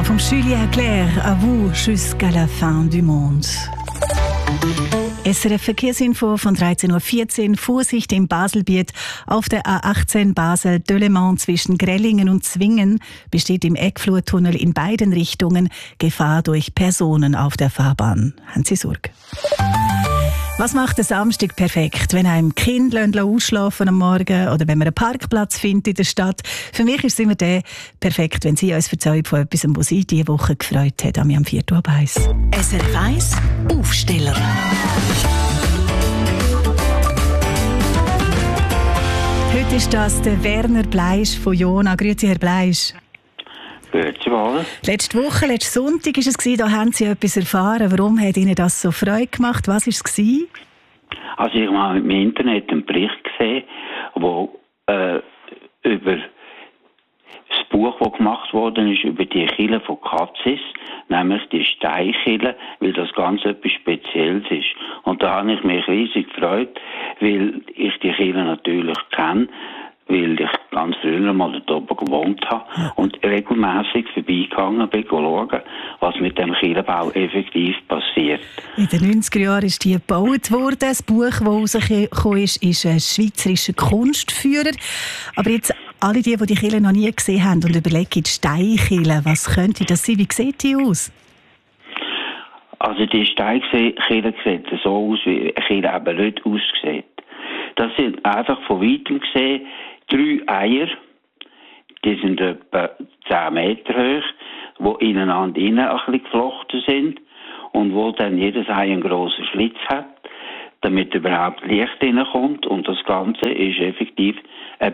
vom Julien Clerc, à vous jusqu'à la fin du monde. SRF Verkehrsinfo von 13.14 Uhr. Vorsicht im Baselbiet. Auf der A18 Basel-Dölemont zwischen Grellingen und Zwingen besteht im Eckflurtunnel in beiden Richtungen Gefahr durch Personen auf der Fahrbahn. Haben Sie Sorge? Was macht den Samstag perfekt? Wenn einem Kind ausschlafen am Morgen oder wenn man einen Parkplatz findet in der Stadt. Für mich ist es immer perfekt, wenn Sie uns erzählen von etwas, was Sie diese Woche gefreut hat, am 4.1. SRF 1 Aufsteller. Heute ist das der Werner Bleisch von Jona. Grüezi, Herr Bleisch. Grüezi wohl. Letzte Woche, letzten Sonntag war es, da haben Sie etwas erfahren. Warum hat Ihnen das so Freude gemacht? Was war es? Also ich habe im Internet einen Bericht gesehen, wo über das Buch, das gemacht worden ist, über die Kirche von Katzis, nämlich die Steinkirche, weil das ganz etwas Spezielles ist. Und da habe ich mich riesig gefreut, weil ich die Kirche natürlich kenne, weil ich ganz früher mal dort oben gewohnt habe und regelmässig vorbeigegangen bin, schauen, was mit dem Kirchenbau effektiv passiert. In den 90er Jahren ist die gebaut worden. Das Buch, das rausgekommen ist ein schweizerischer Kunstführer. Aber jetzt alle die Kirche noch nie gesehen haben und überlegen, die Steinkirche, was könnte das sein? Wie sieht die aus? Also die Steinkirche sieht so aus, wie eine Kirche eben nicht aussieht. Das sind einfach von weitem gesehen 3 Eier, die sind etwa 10 Meter hoch, die ineinander ein bisschen geflochten sind und wo dann jedes Ei einen grossen Schlitz hat, damit überhaupt Licht reinkommt. Und das Ganze ist effektiv eine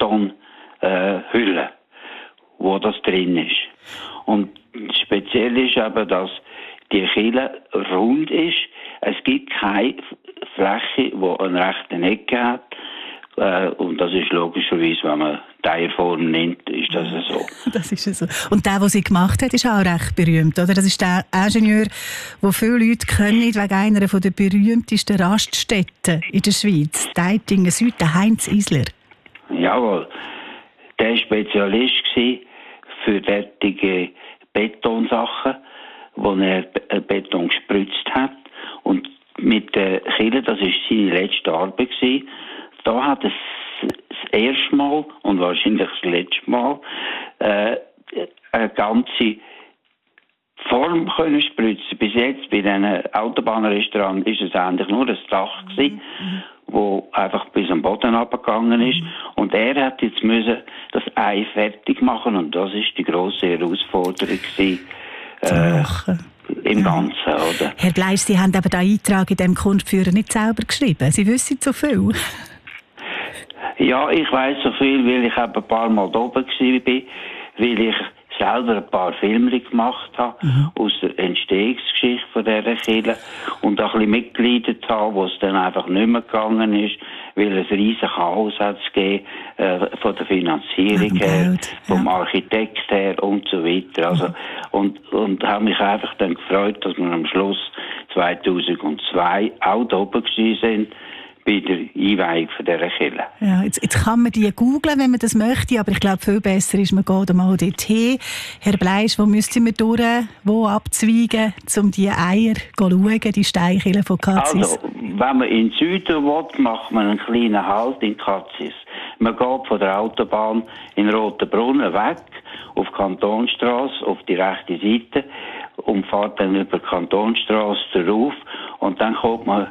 Betonhülle, wo das drin ist. Und speziell ist aber, dass die Kirche rund ist. Es gibt keine Fläche, die eine rechte Ecke hat. Und das ist logischerweise, wenn man die Eierform nimmt, ist das so. Das ist so. Und der sie gemacht hat, ist auch recht berühmt, oder? Das ist der Ingenieur, den viele Leute kennen, wegen einer der berühmtesten Raststätten in der Schweiz. Deitingen Süd, der Heinz Isler. Jawohl. Der war Spezialist für derartige Betonsachen, wo er Beton gespritzt hat. Und mit der Kirche, das war seine letzte Arbeit. Da hat es das erste Mal und wahrscheinlich das letzte Mal eine ganze Form können spritzen. Bis jetzt bei diesen Autobahnrestaurants ist es eigentlich nur das Dach gewesen, wo einfach bis am Boden runtergegangen ist. Und er hat jetzt müssen das Ei fertig machen und das ist die grosse Herausforderung gewesen, im Ganzen, oder? Herr Bleisch, Sie haben aber den Eintrag in diesem Kunstführer nicht selber geschrieben. Sie wissen so viel. Ja, ich weiss so viel, weil ich ein paar Mal da oben war, weil ich selber ein paar Filme gemacht habe aus der Entstehungsgeschichte von dieser Kirche und auch ein bisschen mitgeleitet habe, wo es dann einfach nicht mehr gegangen ist, weil es ein riesen Chaos hat es gegeben, von der Finanzierung her, vom Architekt her und so weiter. Also, und habe mich einfach dann gefreut, dass wir am Schluss 2002 auch da oben gewesen sind, bei der Einweihung von dieser Kirche. Ja, jetzt kann man die googlen, wenn man das möchte, aber ich glaube, viel besser ist, man geht einmal dorthin. Herr Bleisch, wo müsste man durch, wo abzweigen, um die Eier zu schauen, die Steinkirche von Katzis? Also, wenn man in den Süden will, macht man einen kleinen Halt in Katzis. Man geht von der Autobahn in Rotenbrunnen weg, auf die Kantonstrasse, auf die rechte Seite, und fährt dann über die Kantonstrasse zurück, und dann kommt man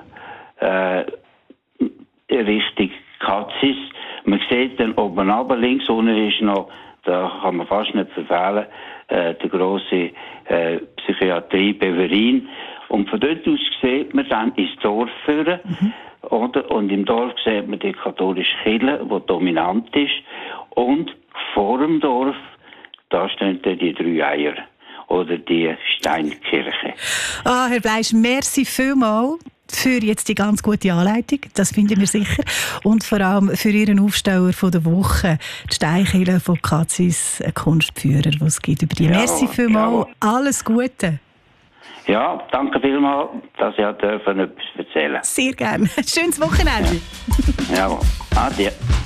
Richtung Katzis. Man sieht dann oben runter, links unten ist noch, da kann man fast nicht verfehlen, die grosse Psychiatrie Beverin. Und von dort aus sieht man dann ins Dorf führen, oder? Und im Dorf sieht man die katholische Kirche, die dominant ist. Und vor dem Dorf, da stehen dann die 3 Eier. Oder die Steinkirche. Herr Bleisch, merci vielmals für jetzt die ganz gute Anleitung, das finden wir sicher. Und vor allem für Ihren Aufsteller von der Woche, die Steinkirche von Katzis, ein Kunstführer, den es gibt über die. Merci vielmals, alles Gute. Ja, danke vielmals, dass ich etwas erzählen durfte. Sehr gerne. Schönes Wochenende. Ja. Adieu.